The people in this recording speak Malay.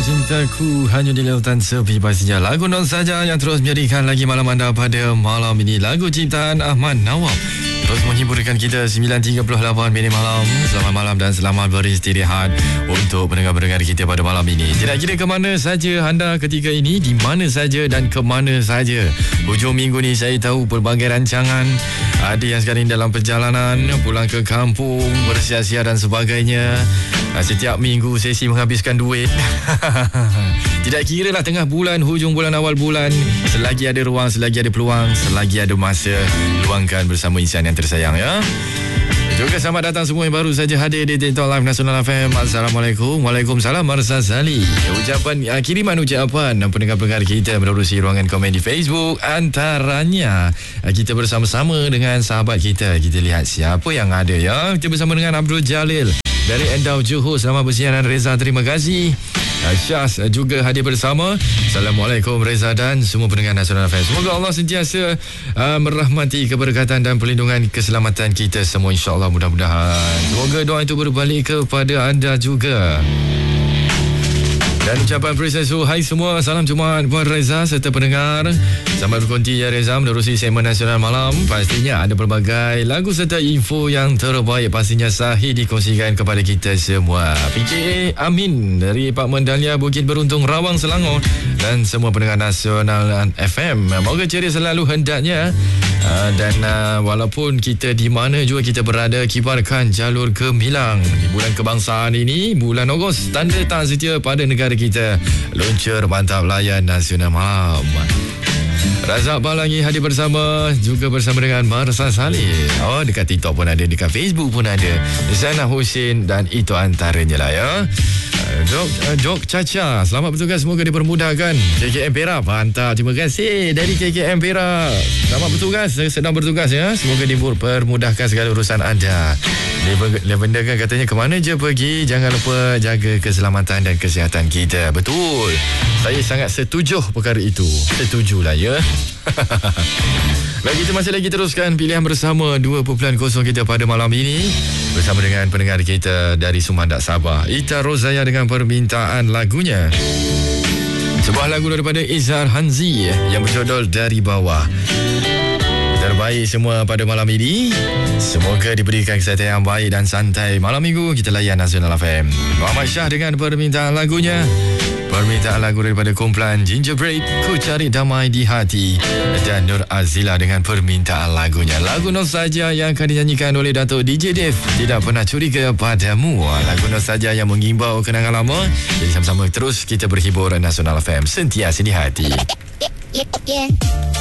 cintaku hanya di lautan sepi pastinya. Lagu non saja yang terus menjadikan lagi malam anda pada malam ini. Lagu ciptaan Ahmad Nawab terus menghiburkan kita 9.38 minit malam. Selamat malam dan selamat beristirahat untuk pendengar-pendengar kita pada malam ini. Tidak kira ke mana saja anda ketika ini, di mana saja dan ke mana saja. Hujung minggu ni saya tahu pelbagai rancangan. Ada yang sekarang dalam perjalanan, pulang ke kampung, bersia-sia dan sebagainya. Setiap minggu sesi menghabiskan duit. Tidak kira lah tengah bulan, hujung bulan, awal bulan. Selagi ada ruang, selagi ada peluang, selagi ada masa, luangkan bersama insan yang tersayang ya. Juga selamat datang semua yang baru saja hadir di TikTok Live Nasional FM. Assalamualaikum. Waalaikumsalam. Marsa Sali. Kiriman ucapan pendengar-pendengar kita menerusi ruangan komen di Facebook. Antaranya kita bersama-sama dengan sahabat kita. Kita lihat siapa yang ada ya. Kita bersama dengan Abdul Jalil dari Endau Johor. Selamat bersiaran Reza, terima kasih. Syahs juga hadir bersama. Assalamualaikum Reza dan semua pendengar Nasional FM. Semoga Allah sentiasa merahmati keberkatan dan perlindungan keselamatan kita semua, insya-Allah, mudah-mudahan. Semoga doa itu berbalik kepada anda juga. Dan ucapan Prinsessu, hai semua, salam Jumaat buat Reza serta pendengar. Selamat berkonti ya Reza menerusi segmen Nasional Malam. Pastinya ada pelbagai lagu serta info yang terbaik pastinya sahih dikongsikan kepada kita semua. PKA Amin dari Pak Mendalia Bukit Beruntung Rawang Selangor dan semua pendengar Nasional FM. Moga ceria selalu hendaknya. Dan walaupun kita di mana juga kita berada, kibarkan jalur gemilang di bulan kebangsaan ini, bulan Ogos, tanda tak setia pada negara kita. Luncur mantap layan Nasional Malam. Razak Balangi hadir bersama, juga bersama dengan Marsa Salih. Oh, dekat TikTok pun ada, dekat Facebook pun ada. Zainal Husin dan itu antaranya lah ya. Jok Caca, selamat bertugas, semoga dipermudahkan. KKM Perak, mantap, terima kasih dari KKM Perak. Selamat bertugas, sedang bertugas ya. Semoga dipermudahkan segala urusan anda. Lavender kan katanya kemana je pergi, jangan lupa jaga keselamatan dan kesihatan kita. Betul, saya sangat setuju perkara itu. Setujulah ya. Baik, kita masih lagi teruskan pilihan bersama 2.0 kita pada malam ini bersama dengan pendengar kita dari Sumandak, Sabah, Ita Rozaya dengan permintaan lagunya. Sebuah lagu daripada Izhar Hanzi yang berjudul Dari Bawah. Terbaik semua pada malam ini. Semoga diberikan kesihatan yang baik dan santai malam minggu kita layan Nasional FM. Muhammad Syah dengan permintaan lagunya. Permintaan lagu daripada kumpulan Gingerbread, Ku Cari Damai di Hati, dan Nur Azila dengan permintaan lagunya. Lagu Nostalgia yang akan dinyanyikan oleh Datuk DJ Dev, Tidak Pernah Curiga Padamu. Lagu Nostalgia yang mengimbau kenangan lama. Jadi sama-sama terus kita berhibur Nasional FM, sentiasa di hati.